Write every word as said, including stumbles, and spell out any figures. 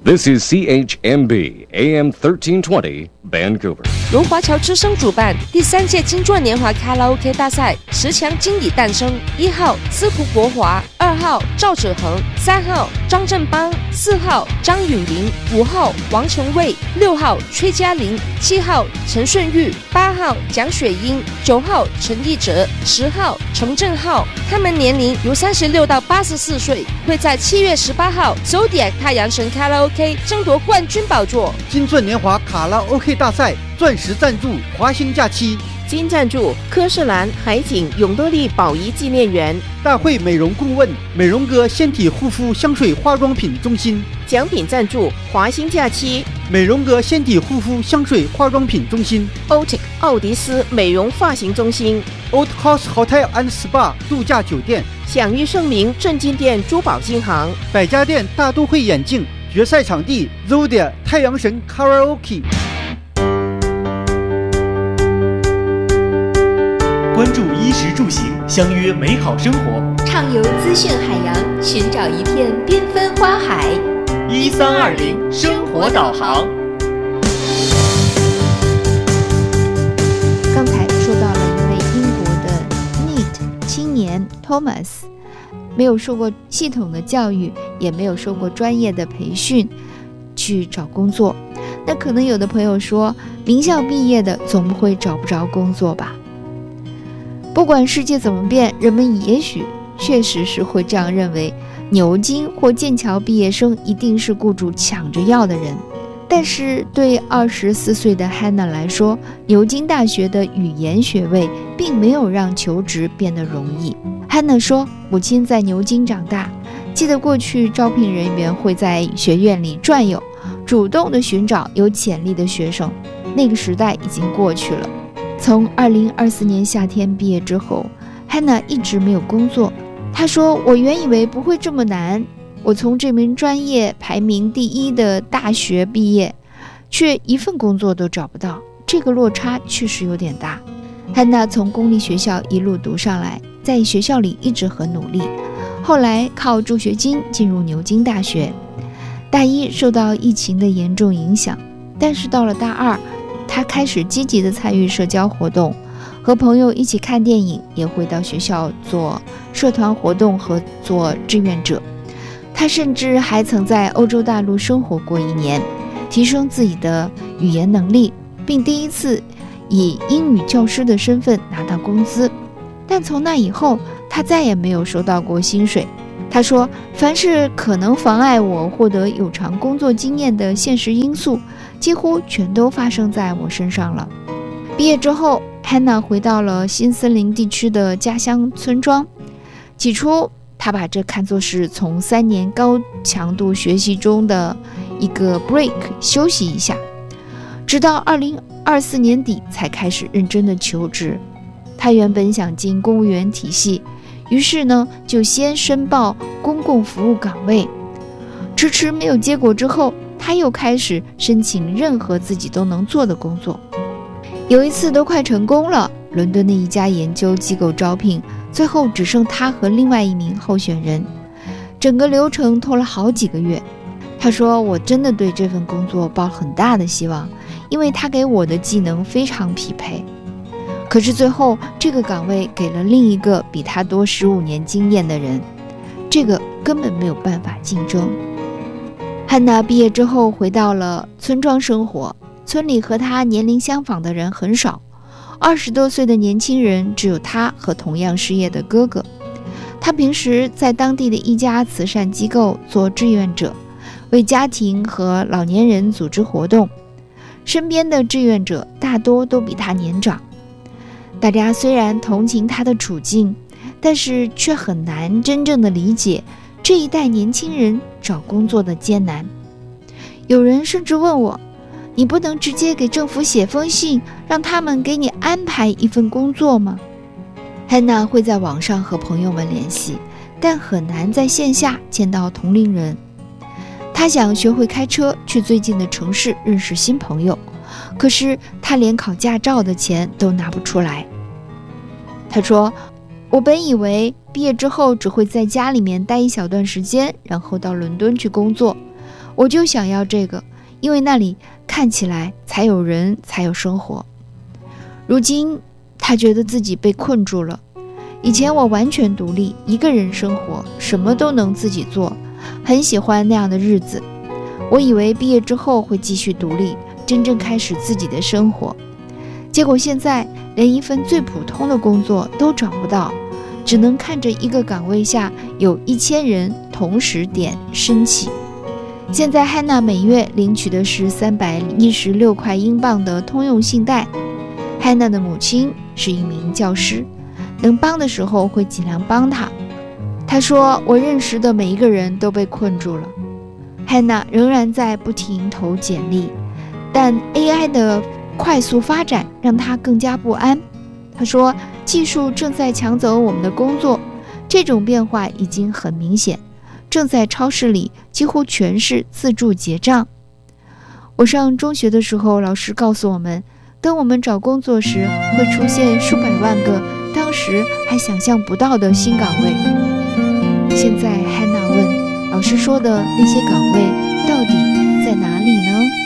This is C H M B A M thirteen twenty Vancouver。 由华侨之声主办第三届金钻年华卡拉 OK 大赛，十强经理诞生。一号司徒国华，二号赵子恒，三号张振邦，四号张允玲，五号王成卫，六号崔嘉玲，七号陈顺玉，八号蒋雪英，九号陈义哲，十号程正浩。他们年龄由三十六到八十四岁，会在七月十八号 Zodiac 太阳神卡拉 OK 争夺冠军宝座。 金钻年华卡拉 OK 大赛钻石赞助华兴假期， 金赞助科士兰海景永乐利宝仪纪念园， 大会美容顾问美容哥纤体护肤香水化妆品中心， 奖品赞助华兴假期美容哥纤体护肤香水化妆品中心， Otic 奥迪斯美容发型中心， Old House Hotel and Spa 度假酒店， 享誉盛名正金店珠宝金行， 百家店大都会眼镜，决赛场地 Zodiac 太阳神 Karaoke。 关注衣食住行，相约美好生活， 畅游资讯海洋，寻找一片缤纷花海。 一三二零生活导航。 刚才说到了一位英国的 N E E T 青年 Thomas， 没有受过系统的教育，也没有受过专业的培训，去找工作。那可能有的朋友说，名校毕业的总不会找不着工作吧？不管世界怎么变，人们也许确实是会这样认为，牛津或剑桥毕业生一定是雇主抢着要的人。但是对二十四岁的 Hannah 来说，牛津大学的语言学位并没有让求职变得容易。 Hannah 说，母亲在牛津长大，记得过去招聘人员会在学院里转悠，主动地寻找有潜力的学生，那个时代已经过去了。从二零二四年夏天毕业之后， Hannah 一直没有工作。她说，我原以为不会这么难，我从这门专业排名第一的大学毕业，却一份工作都找不到，这个落差确实有点大。 Hannah 从公立学校一路读上来，在学校里一直很努力，后来靠助学金进入牛津大学。大一受到疫情的严重影响，但是到了大二，他开始积极地参与社交活动，和朋友一起看电影，也会到学校做社团活动和做志愿者。他甚至还曾在欧洲大陆生活过一年，提升自己的语言能力，并第一次以英语教师的身份拿到工资。但从那以后，他再也没有收到过薪水。他说，凡是可能妨碍我获得有偿工作经验的现实因素，几乎全都发生在我身上了。毕业之后， Hannah 回到了新森林地区的家乡村庄。起初，她把这看作是从三年高强度学习中的一个 break， 休息一下。直到二零二四年底才开始认真的求职。她原本想进公务员体系，于是呢，就先申报公共服务岗位。迟迟没有结果之后，他又开始申请任何自己都能做的工作。有一次都快成功了，伦敦的一家研究机构招聘，最后只剩他和另外一名候选人，整个流程拖了好几个月。他说，我真的对这份工作抱很大的希望，因为他给我的技能非常匹配。可是最后这个岗位给了另一个比他多十五年经验的人，这个根本没有办法竞争。汉娜毕业之后回到了村庄生活，村里和他年龄相仿的人很少，二十多岁的年轻人只有他和同样失业的哥哥。他平时在当地的一家慈善机构做志愿者，为家庭和老年人组织活动，身边的志愿者大多都比他年长。大家虽然同情他的处境，但是却很难真正的理解这一代年轻人找工作的艰难。有人甚至问我，你不能直接给政府写封信，让他们给你安排一份工作吗？ Hannah 会在网上和朋友们联系，但很难在线下见到同龄人。她想学会开车，去最近的城市认识新朋友，可是她连考驾照的钱都拿不出来。她说，我本以为毕业之后只会在家里面待一小段时间，然后到伦敦去工作。 我就想要这个，因为那里看起来才有人，才有生活。如今他觉得自己被困住了。以前我完全独立，一个人生活，什么都能自己做，很喜欢那样的日子。我以为毕业之后会继续独立，真正开始自己的生活。结果现在连一份最普通的工作都找不到，只能看着一个岗位下有一千人同时点申请。现在汉娜每月领取的是三百一十六块英镑的通用信贷。汉娜的母亲是一名教师，能帮的时候会尽量帮她。她说，我认识的每一个人都被困住了。汉娜仍然在不停投简历，但 A I 的快速发展让她更加不安。她说，技术正在抢走我们的工作，这种变化已经很明显。正在超市里几乎全是自助结账。我上中学的时候，老师告诉我们，当我们找工作时会出现数百万个当时还想象不到的新岗位。现在汉娜问，老师说的那些岗位到底在哪里呢？